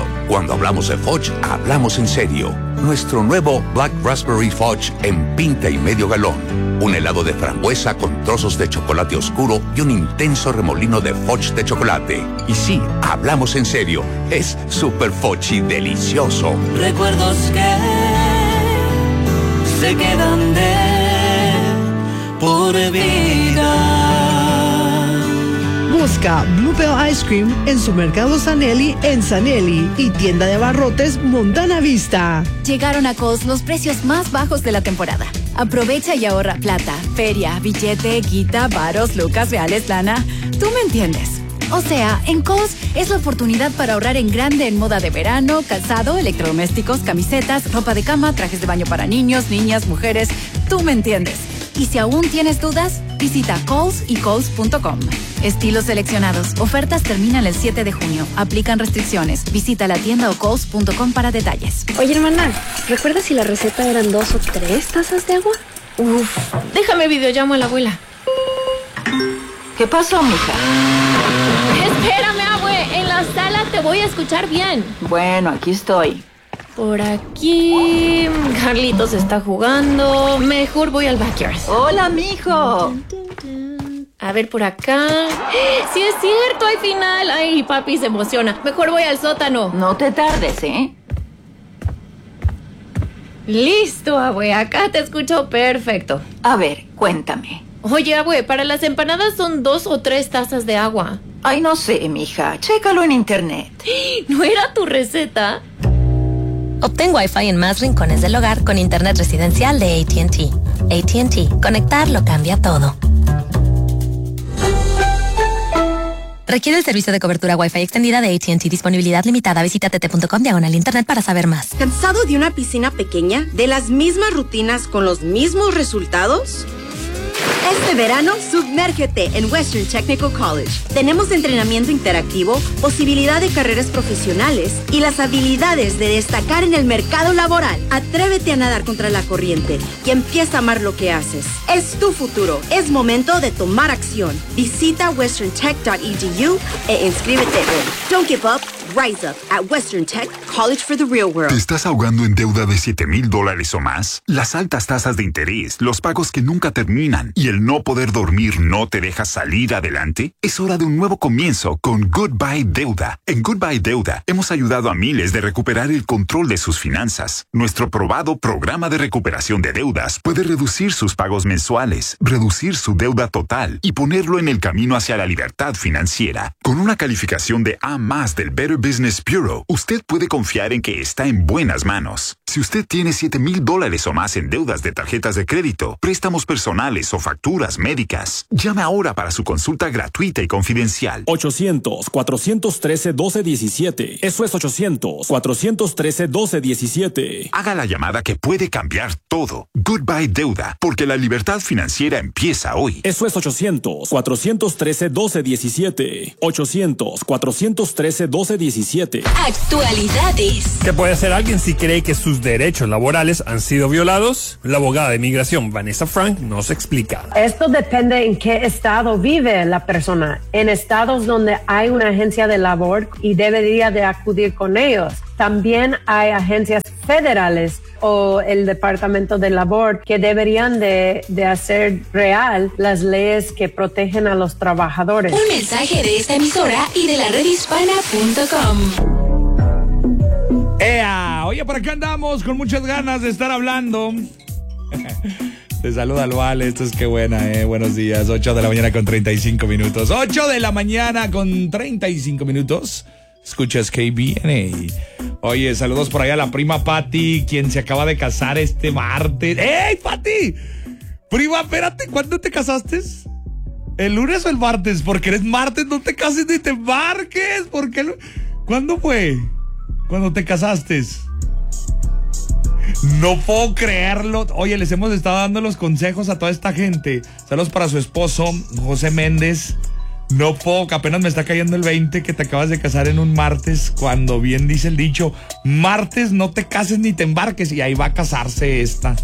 Well, cuando hablamos de Fudge, hablamos en serio. Nuestro nuevo Black Raspberry Fudge en pinta y medio galón. Un helado de frambuesa con trozos de chocolate oscuro y un intenso remolino de Fudge de chocolate. Y sí, hablamos en serio. Es super Fudge y delicioso. Recuerdos que se quedan de por vida. Busca Bluebell Ice Cream en Supermercado Sanelli en Sanelli y tienda de abarrotes Montana Vista. Llegaron a Kohl's los precios más bajos de la temporada. Aprovecha y ahorra plata, feria, billete, guita, varos, lucas, reales, lana. Tú me entiendes. O sea, en Kohl's es la oportunidad para ahorrar en grande en moda de verano, calzado, electrodomésticos, camisetas, ropa de cama, trajes de baño para niños, niñas, mujeres. Tú me entiendes. Y si aún tienes dudas, visita Kohl's y Kohl's.com. Estilos seleccionados. Ofertas terminan el 7 de junio. Aplican restricciones. Visita la tienda o Kohl's.com para detalles. Oye, hermana, ¿recuerdas si la receta eran 2 o 3 tazas de agua? Uf, déjame videollamo a la abuela. ¿Qué pasó, mija? Espérame, abue. En la sala te voy a escuchar bien. Bueno, aquí estoy. Por aquí... Carlitos está jugando. Mejor voy al backyard. Hola, mijo. A ver, por acá... ¡Sí es cierto! ¡Hay final! ¡Ay, papi se emociona! Mejor voy al sótano. No te tardes, ¿eh? Listo, abue. Acá te escucho perfecto. A ver, cuéntame. Oye, abue, para las empanadas son 2 o 3 tazas de agua. Ay, no sé, mija. Chécalo en internet. ¿No era tu receta? Obtén Wi-Fi en más rincones del hogar con internet residencial de AT&T. AT&T. Conectar lo cambia todo. Requiere el servicio de cobertura Wi-Fi extendida de AT&T. Disponibilidad limitada. Visita tt.com/internet para saber más. ¿Cansado de una piscina pequeña? ¿De las mismas rutinas con los mismos resultados? Este verano, sumérgete en Western Technical College. Tenemos entrenamiento interactivo, posibilidad de carreras profesionales y las habilidades de destacar en el mercado laboral. Atrévete a nadar contra la corriente y empieza a amar lo que haces. Es tu futuro. Es momento de tomar acción. Visita westerntech.edu e inscríbete hoy. Don't give up. Rise up at Western Tech College for the Real World. ¿Te estás ahogando en deuda de $7,000 o más? Las altas tasas de interés, los pagos que nunca terminan y el no poder dormir no te deja salir adelante? Es hora de un nuevo comienzo con Goodbye Deuda. En Goodbye Deuda hemos ayudado a miles de recuperar el control de sus finanzas. Nuestro probado programa de recuperación de deudas puede reducir sus pagos mensuales, reducir su deuda total y ponerlo en el camino hacia la libertad financiera. Con una calificación de A+ del Better Business Bureau, usted puede confiar en que está en buenas manos. Si usted tiene $7,000 o más en deudas de tarjetas de crédito, préstamos personales o facturas médicas, llame ahora para su consulta gratuita y confidencial. 800-413-1217. Eso es 800-413-1217. Haga la llamada que puede cambiar todo. Goodbye Deuda, porque la libertad financiera empieza hoy. Eso es 800-413-1217. 800-413-1217. Actualidades. ¿Qué puede hacer alguien si cree que sus derechos laborales han sido violados? La abogada de inmigración Vanessa Frank nos explica. Esto depende en qué estado vive la persona. En estados donde hay una agencia de labor y debería de acudir con ellos. También hay agencias federales o el Departamento de Labor que deberían de hacer real las leyes que protegen a los trabajadores. Un mensaje de esta emisora y de la redhispana.com. ¡Ea! Oye, por acá andamos con muchas ganas de estar hablando. Te saluda el Vale, esto es qué buena, buenos días, 8 de la mañana con 35 minutos. 8 de la mañana con 35 minutos. Escuchas KBNA. Oye, saludos por allá a la prima Patti, quien se acaba de casar este martes. ¡Ey, Patti! Prima, espérate, ¿cuándo te casaste? ¿El lunes o el martes? Porque eres martes, no te cases ni te embarques. ¿Por qué? ¿Cuándo fue? ¿Cuándo te casaste? No puedo creerlo. Oye, les hemos estado dando los consejos a toda esta gente. Saludos para su esposo, José Méndez. No puedo, que apenas me está cayendo el 20 que te acabas de casar en un martes, cuando bien dice el dicho, martes no te cases ni te embarques, y ahí va a casarse esta.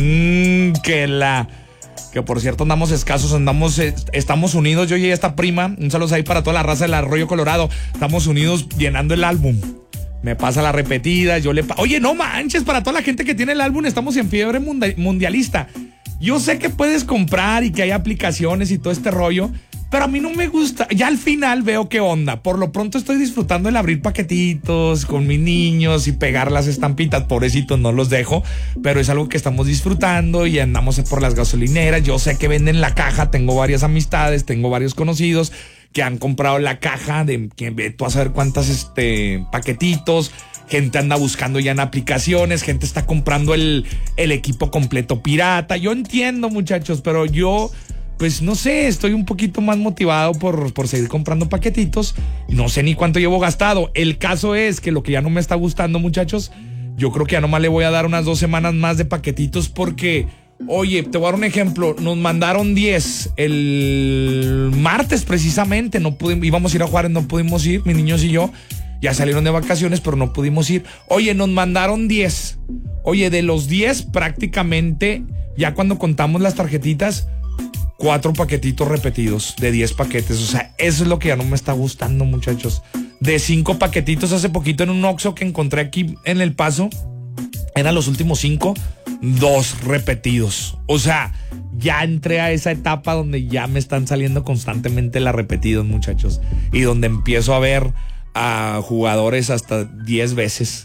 Que por cierto andamos escasos, estamos unidos, yo y esta prima, un saludo ahí para toda la raza del Arroyo Colorado, estamos unidos llenando el álbum. me pasa la repetida, Oye, no manches, para toda la gente que tiene el álbum, estamos en fiebre mundialista. Yo sé que puedes comprar y que hay aplicaciones y todo este rollo, pero a mí no me gusta. Ya al final veo qué onda. Por lo pronto estoy disfrutando el abrir paquetitos con mis niños y pegar las estampitas. Pobrecitos, no los dejo, pero es algo que estamos disfrutando y andamos por las gasolineras. Yo sé que venden la caja, tengo varias amistades, tengo varios conocidos que han comprado la caja de que ve tú a saber cuántas paquetitos. Gente anda buscando ya en aplicaciones, gente está comprando el equipo completo pirata. Yo entiendo, muchachos, pero yo, pues no sé, estoy un poquito más motivado por seguir comprando paquetitos. No sé ni cuánto llevo gastado. El caso es que lo que ya no me está gustando, muchachos, yo creo que ya nomás le voy a dar unas 2 semanas más de paquetitos porque, oye, te voy a dar un ejemplo. Nos mandaron 10 el martes precisamente. Íbamos a ir a Juárez, no pudimos ir, mis niños y yo. Ya salieron de vacaciones, pero no pudimos ir. Oye, nos mandaron 10. Oye, de los 10 prácticamente, ya cuando contamos las tarjetitas, 4 paquetitos repetidos de 10 paquetes. O sea, eso es lo que ya no me está gustando, muchachos. De 5 paquetitos hace poquito en un Oxxo que encontré aquí en El Paso, eran los últimos 5, 2 repetidos. O sea, ya entré a esa etapa donde ya me están saliendo constantemente las repetidos, muchachos. Y donde empiezo a ver a jugadores hasta 10 veces.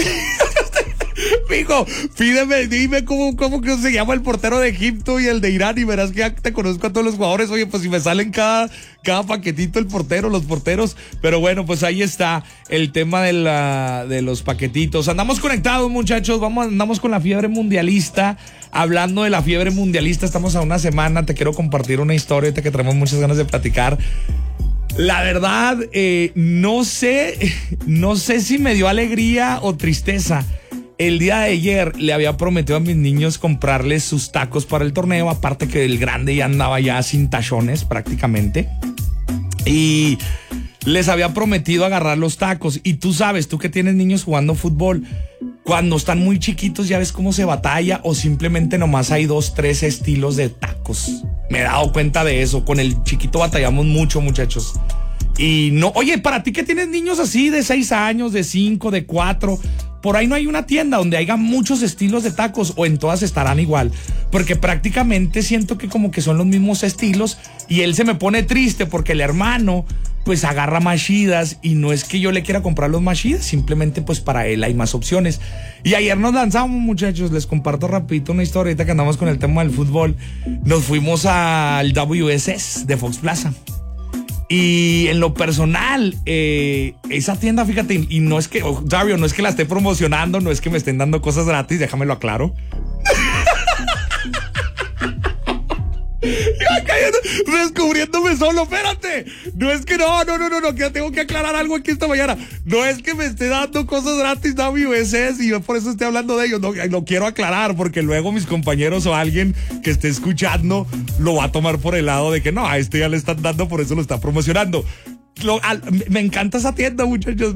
Mijo, dime cómo que se llama el portero de Egipto y el de Irán y verás que ya te conozco a todos los jugadores. Oye, pues si me salen cada paquetito los porteros. Pero bueno, pues ahí está el tema de los paquetitos. Andamos conectados, muchachos. Andamos con la fiebre mundialista. Hablando de la fiebre mundialista, estamos a una semana. Te quiero compartir una historia que traemos muchas ganas de platicar. La verdad, no sé si me dio alegría o tristeza. El día de ayer le había prometido a mis niños comprarles sus tacos para el torneo, aparte que el grande ya andaba ya sin tachones prácticamente. Y les había prometido agarrar los tacos. Y tú sabes, tú que tienes niños jugando fútbol, cuando están muy chiquitos ya ves cómo se batalla o simplemente nomás hay 2, 3 estilos de tacos. Me he dado cuenta de eso. Con el chiquito batallamos mucho, muchachos. Y no, oye, para ti que tienes niños así de 6 años, de 5, de 4, por ahí no hay una tienda donde haya muchos estilos de tacos o en todas estarán igual. Porque prácticamente siento que como que son los mismos estilos y él se me pone triste porque el hermano pues agarra más chidas y no es que yo le quiera comprar los más chidas, simplemente pues para él hay más opciones. Y ayer nos lanzamos, muchachos, les comparto rapidito una historia ahorita que andamos con el tema del fútbol. Nos fuimos al WSS de Fox Plaza. Y en lo personal, esa tienda, fíjate, y no es que, Dario, no es que la esté promocionando, no es que me estén dando cosas gratis, déjamelo aclaro. Descubriéndome solo, espérate. No es que no, que tengo que aclarar algo aquí esta mañana. No es que me esté dando cosas gratis WSS y yo por eso estoy hablando de ellos. No, lo quiero aclarar porque luego mis compañeros o alguien que esté escuchando lo va a tomar por el lado de que no, a este ya le están dando, por eso lo está promocionando. Me encanta esa tienda, muchachos.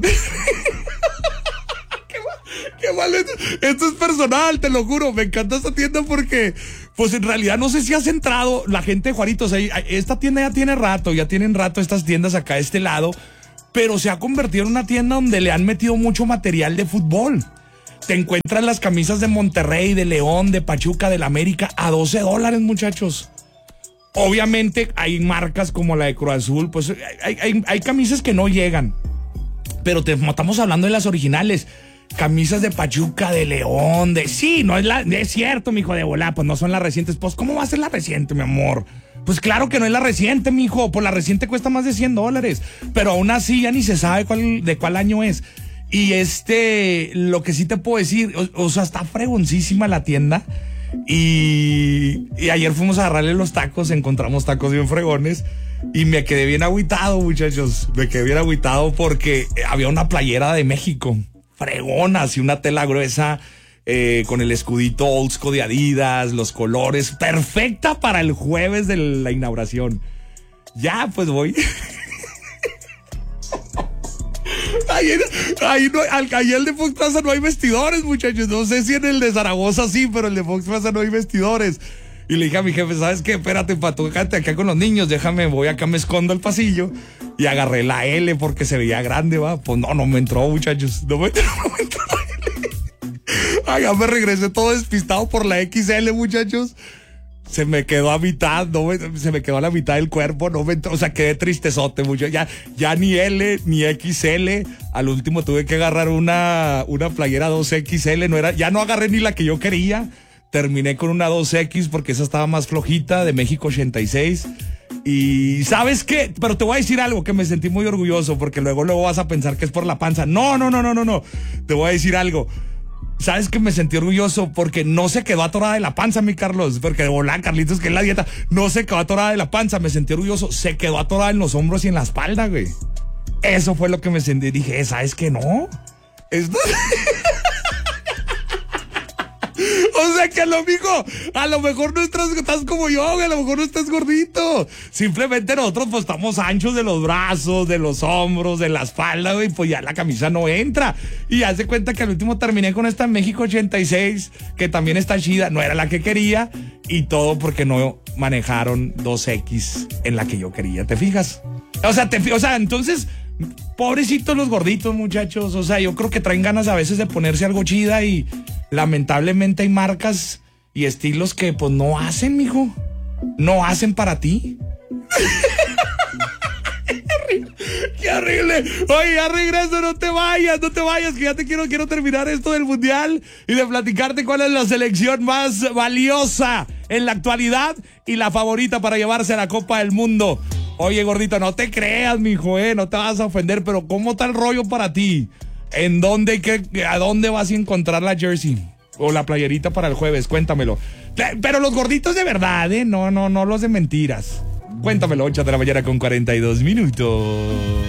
Qué mal, esto es personal, te lo juro. Me encanta esta tienda porque, pues en realidad no sé si has entrado la gente de Juaritos. Esta tienda ya tienen rato estas tiendas acá de este lado, pero se ha convertido en una tienda donde le han metido mucho material de fútbol. Te encuentras las camisas de Monterrey, de León, de Pachuca, del América a $12, muchachos. Obviamente hay marcas como la de Cruz Azul, pues hay camisas que no llegan, pero estamos hablando de las originales. Camisas de Pachuca, de León, sí, no es cierto, mijo, de volá, pues no son las recientes. Pues, ¿cómo va a ser la reciente, mi amor? Pues claro que no es la reciente, mijo. Pues la reciente cuesta más de $100. Pero aún así ya ni se sabe de cuál año es. Y lo que sí te puedo decir, o sea, está fregoncísima la tienda. Y ayer fuimos a agarrarle los tacos, encontramos tacos bien fregones. Y me quedé bien agüitado, muchachos. Me quedé bien agüitado porque había una playera de México. Fregona, así una tela gruesa, con el escudito old school de Adidas, los colores, perfecta para el jueves de la inauguración. Ya, pues voy. Ahí el de Fox Plaza no hay vestidores, muchachos. No sé si en el de Zaragoza sí, pero el de Fox Plaza no hay vestidores. Y le dije a mi jefe, ¿sabes qué? Espérate, pato, quédate acá con los niños, voy acá, me escondo al pasillo y agarré la L porque se veía grande, va. Pues no me entró, muchachos. No me entró la L. Ay, ya me regresé todo despistado por la XL, muchachos. Se me quedó a mitad, se me quedó a la mitad del cuerpo, no me entró, o sea, quedé tristezote mucho, ya ni L, ni XL, al último tuve que agarrar una playera 2XL, ya no agarré ni la que yo quería, terminé con una 2X porque esa estaba más flojita, de México 86, y ¿sabes qué? Pero te voy a decir algo que me sentí muy orgulloso, porque luego vas a pensar que es por la panza, no, te voy a decir algo. ¿Sabes que me sentí orgulloso? Porque no se quedó atorada de la panza, mi Carlos. Porque de volar, Carlitos, que es la dieta, no se quedó atorada de la panza. Me sentí orgulloso. Se quedó atorada en los hombros y en la espalda, güey. Eso fue lo que me sentí. Dije, ¿sabes qué? No. Esto... O sea que a lo mejor no estás como yo, güey, a lo mejor no estás gordito. Simplemente nosotros pues estamos anchos de los brazos, de los hombros, de la espalda, güey, pues ya la camisa no entra. Y haz de cuenta que al último terminé con esta México 86, que también está chida, no era la que quería, y todo porque no manejaron 2X en la que yo quería, ¿te fijas? O sea, entonces... Pobrecitos los gorditos, muchachos. O sea, yo creo que traen ganas a veces de ponerse algo chida y lamentablemente hay marcas y estilos que pues no hacen, mijo. No hacen para ti. ¡Qué horrible! Oye, ya regreso, no te vayas, que ya te quiero terminar esto del mundial y de platicarte cuál es la selección más valiosa en la actualidad y la favorita para llevarse a la Copa del Mundo. Oye, gordito, no te creas, mijo, no te vas a ofender, pero ¿cómo está el rollo para ti? ¿A dónde vas a encontrar la jersey? O la playerita para el jueves, cuéntamelo. Pero los gorditos de verdad, no los de mentiras. Cuéntamelo, 8 de la mañana con 42 minutos.